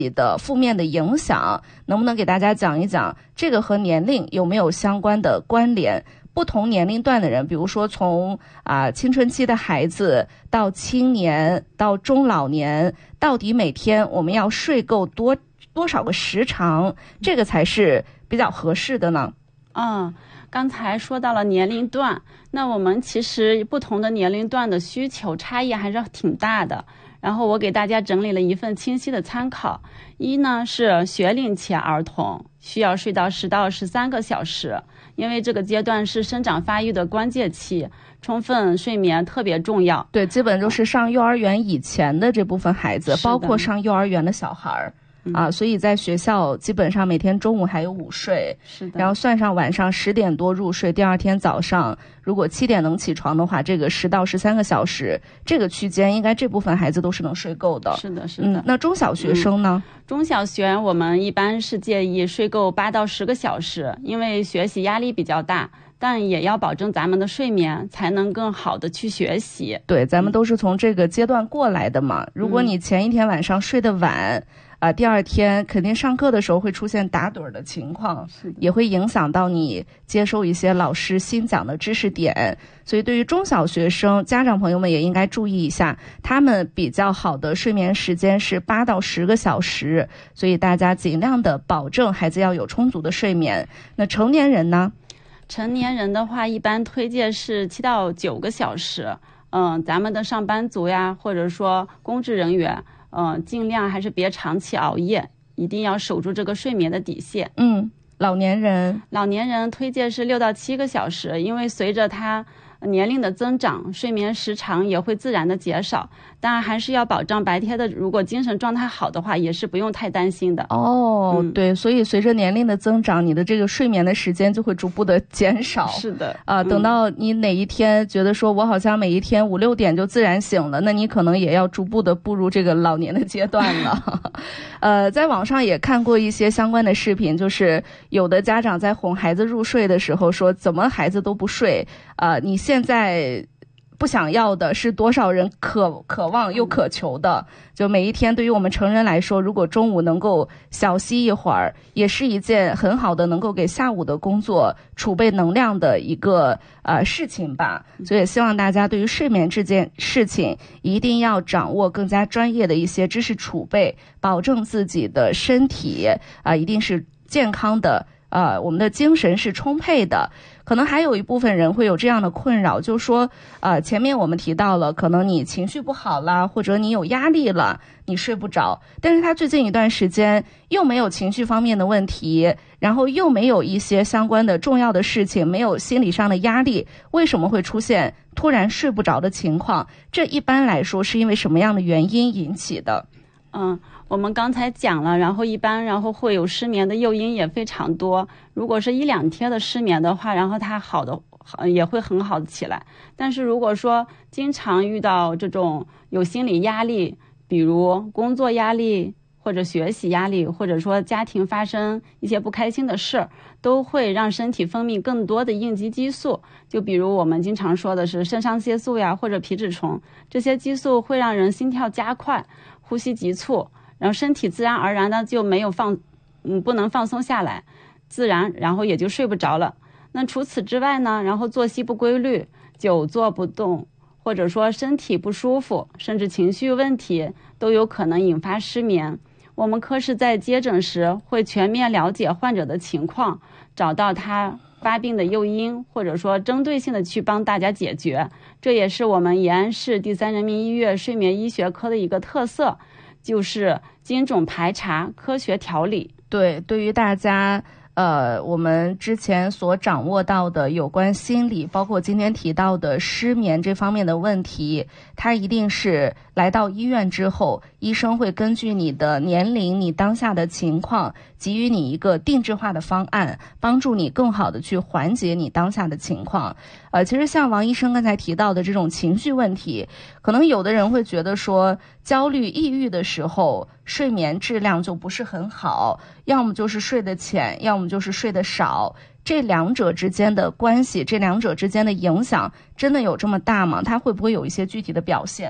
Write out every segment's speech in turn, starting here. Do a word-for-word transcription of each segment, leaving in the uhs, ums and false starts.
的负面的影响，能不能给大家讲一讲这个和年龄有没有相关的关联？不同年龄段的人，比如说从啊、呃、青春期的孩子到青年到中老年，到底每天我们要睡够多多少个时长，这个才是比较合适的呢？ 嗯，刚才说到了年龄段，那我们其实不同的年龄段的需求差异还是挺大的。然后我给大家整理了一份清晰的参考。一呢是学龄期儿童需要睡到十到十三个小时，因为这个阶段是生长发育的关键期，充分睡眠特别重要。 对，基本就是上幼儿园以前的这部分孩子，包括上幼儿园的小孩啊、嗯，所以在学校基本上每天中午还有午睡， 是的， 然后算上晚上十点多入睡，第二天早上如果七点能起床的话，这个十到十三个小时这个区间，应该这部分孩子都是能睡够的。 是的，是的。 嗯，那中小学生呢？ 嗯、中小学我们一般是建议睡够八到十个小时，因为学习压力比较大。但也要保证咱们的睡眠，才能更好的去学习。 对，咱们都是从这个阶段过来的嘛。如果你前一天晚上睡得晚，啊、呃，第二天肯定上课的时候会出现打盹的情况，也会影响到你接收一些老师新讲的知识点。所以对于中小学生，家长朋友们也应该注意一下，他们比较好的睡眠时间是八到十个小时，所以大家尽量的保证孩子要有充足的睡眠。那成年人呢？ 成年人的话，一般推荐是七到九个小时。嗯，咱们的上班族呀，或者说公职人员，嗯，尽量还是别长期熬夜，一定要守住这个睡眠的底线。 嗯，老年人， 老年人推荐是六到七个小时，因为随着他年龄的增长，睡眠时长也会自然的减少。当然还是要保障白天的，如果精神状态好的话，也是不用太担心的。 哦、嗯，对，所以随着年龄的增长，你的这个睡眠的时间就会逐步的减少。 是的， 啊、呃，等到你哪一天觉得说我好像每一天五六点就自然醒了，那你可能也要逐步的步入这个老年的阶段了。呃，在网上也看过一些相关的视频，就是有的家长在哄孩子入睡的时候说，怎么孩子都不睡？啊、呃，你现在不想要的是多少人渴渴望又渴求的，就每一天对于我们成人来说，如果中午能够小息一会儿，也是一件很好的能够给下午的工作储备能量的一个呃事情吧。所以也希望大家对于睡眠这件事情一定要掌握更加专业的一些知识储备，保证自己的身体啊、呃、一定是健康的，呃我们的精神是充沛的。可能还有一部分人会有这样的困扰，就是说呃，前面我们提到了，可能你情绪不好啦，或者你有压力了，你睡不着，但是他最近一段时间又没有情绪方面的问题，然后又没有一些相关的重要的事情，没有心理上的压力，为什么会出现突然睡不着的情况？这一般来说是因为什么样的原因引起的？ 嗯，我们刚才讲了，然后一般然后会有失眠的诱因也非常多。如果是一两天的失眠的话，然后它好的也会很好的起来。但是如果说经常遇到这种有心理压力，比如工作压力或者学习压力，或者说家庭发生一些不开心的事，都会让身体分泌更多的应激激素。就比如我们经常说的是肾上腺素呀，或者皮质醇，这些激素会让人心跳加快，呼吸急促，然后身体自然而然的就没有放，嗯，不能放松下来，自然然后也就睡不着了。那除此之外呢，然后作息不规律，久坐不动，或者说身体不舒服，甚至情绪问题，都有可能引发失眠。我们科室在接诊时会全面了解患者的情况，找到他发病的诱因，或者说针对性的去帮大家解决。这也是我们延安市第三人民医院睡眠医学科的一个特色，就是精准排查，科学调理。 对，对于大家呃，我们之前所掌握到的有关心理，包括今天提到的失眠这方面的问题，它一定是来到医院之后，医生会根据你的年龄、你当下的情况，给予你一个定制化的方案，帮助你更好的去缓解你当下的情况。呃，其实像王医生刚才提到的这种情绪问题，可能有的人会觉得说，焦虑、抑郁的时候，睡眠质量就不是很好，要么就是睡得浅，要么就是睡得少。这两者之间的关系，这两者之间的影响，真的有这么大吗？它会不会有一些具体的表现？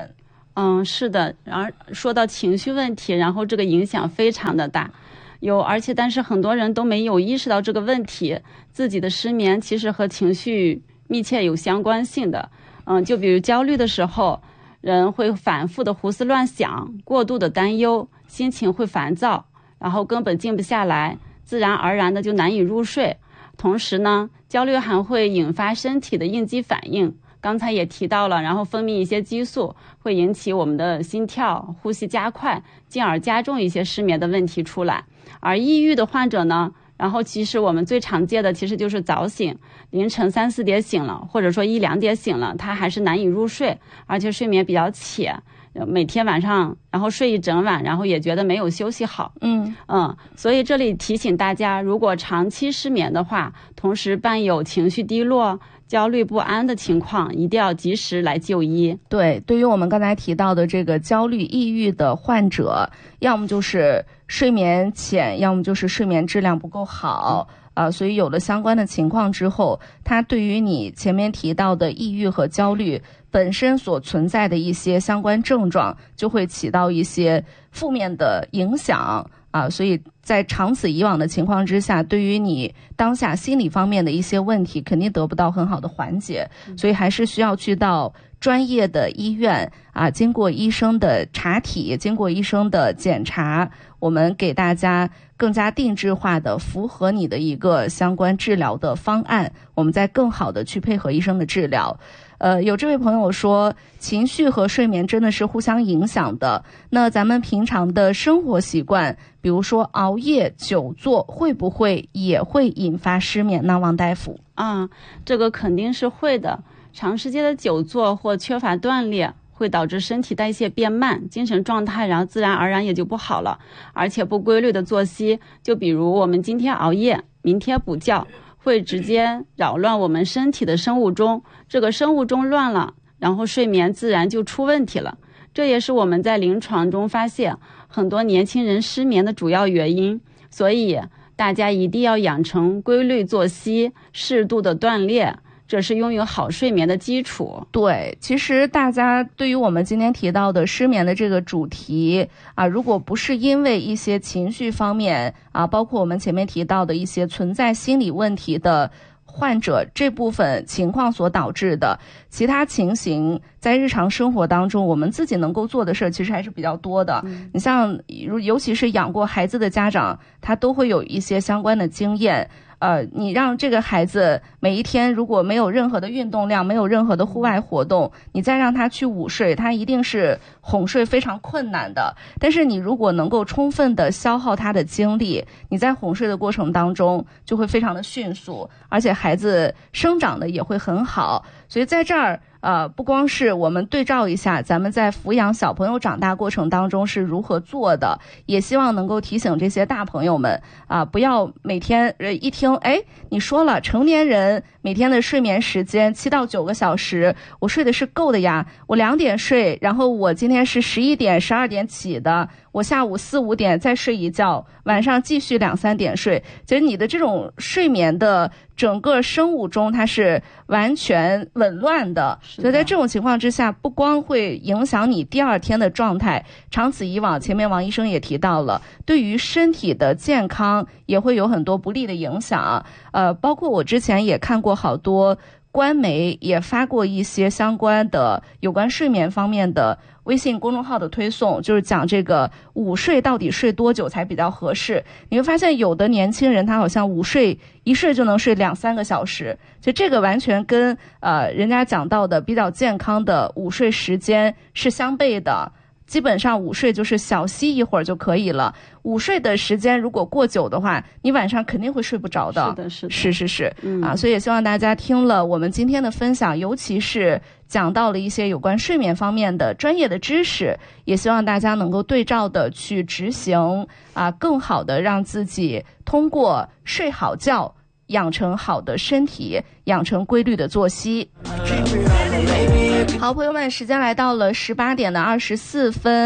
嗯，是的。然后说到情绪问题，然后这个影响非常的大，有而且但是很多人都没有意识到这个问题，自己的失眠其实和情绪密切有相关性的。嗯，就比如焦虑的时候，人会反复的胡思乱想，过度的担忧，心情会烦躁，然后根本静不下来，自然而然的就难以入睡。同时呢，焦虑还会引发身体的应激反应，刚才也提到了，然后分泌一些激素，会引起我们的心跳、呼吸加快，进而加重一些失眠的问题出来。而抑郁的患者呢，然后其实我们最常见的其实就是早醒，凌晨三四点醒了，或者说一两点醒了，他还是难以入睡，而且睡眠比较浅，每天晚上然后睡一整晚，然后也觉得没有休息好。 嗯嗯，所以这里提醒大家，如果长期失眠的话，同时伴有情绪低落、焦虑不安的情况，一定要及时来就医。 对，对于我们刚才提到的这个焦虑、抑郁的患者，要么就是睡眠浅，要么就是睡眠质量不够好。嗯啊、呃，所以有了相关的情况之后，它对于你前面提到的抑郁和焦虑本身所存在的一些相关症状，就会起到一些负面的影响啊。所以在长此以往的情况之下，对于你当下心理方面的一些问题，肯定得不到很好的缓解，所以还是需要去到专业的医院啊，经过医生的查体，经过医生的检查，我们给大家更加定制化的符合你的一个相关治疗的方案，我们再更好的去配合医生的治疗。呃，有这位朋友说，情绪和睡眠真的是互相影响的。那咱们平常的生活习惯，比如说熬夜、久坐，会不会也会引发失眠呢？王大夫？ 啊，这个肯定是会的。长时间的久坐或缺乏锻炼，会导致身体代谢变慢，精神状态然后自然而然也就不好了。而且不规律的作息，就比如我们今天熬夜，明天补觉，会直接扰乱我们身体的生物钟，这个生物钟乱了，然后睡眠自然就出问题了。这也是我们在临床中发现很多年轻人失眠的主要原因。所以大家一定要养成规律作息，适度的锻炼，这是拥有好睡眠的基础。 对，其实大家对于我们今天提到的失眠的这个主题啊，如果不是因为一些情绪方面啊，包括我们前面提到的一些存在心理问题的患者这部分情况所导致的，其他情形在日常生活当中我们自己能够做的事其实还是比较多的。嗯、你像尤其是养过孩子的家长，他都会有一些相关的经验。呃，你让这个孩子每一天如果没有任何的运动量，没有任何的户外活动，你再让他去午睡，他一定是哄睡非常困难的。但是你如果能够充分的消耗他的精力，你在哄睡的过程当中就会非常的迅速，而且孩子生长的也会很好。所以在这儿呃，不光是我们对照一下咱们在抚养小朋友长大过程当中是如何做的，也希望能够提醒这些大朋友们啊，不要每天呃一听，哎，你说了成年人每天的睡眠时间七到九个小时，我睡的是够的呀，我两点睡，然后我今天是十一点、十二点起的，我下午四五点再睡一觉，晚上继续两三点睡。其实你的这种睡眠的整个生物钟它是完全紊乱的，所以在这种情况之下，不光会影响你第二天的状态，长此以往，前面王医生也提到了，对于身体的健康也会有很多不利的影响。呃，包括我之前也看过好多官媒也发过一些相关的有关睡眠方面的微信公众号的推送，就是讲这个午睡到底睡多久才比较合适。你会发现有的年轻人他好像午睡一睡就能睡两三个小时，就这个完全跟呃人家讲到的比较健康的午睡时间是相悖的。基本上午睡就是小息一会儿就可以了，午睡的时间如果过久的话，你晚上肯定会睡不着的。 是的，是的， 是是是、 嗯、 啊，所以也希望大家听了我们今天的分享，尤其是讲到了一些有关睡眠方面的专业的知识，也希望大家能够对照的去执行啊，更好的让自己通过睡好觉养成好的身体，养成规律的作息。好，朋友们，时间来到了十八点的二十四分，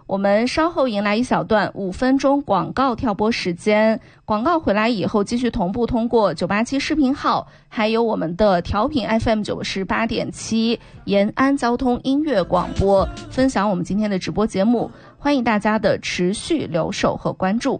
我们稍后迎来一小段五分钟广告跳播时间，广告回来以后继续同步通过九八七视频号，还有我们的调频 F M 九十八点七延安交通音乐广播，分享我们今天的直播节目，欢迎大家的持续留守和关注。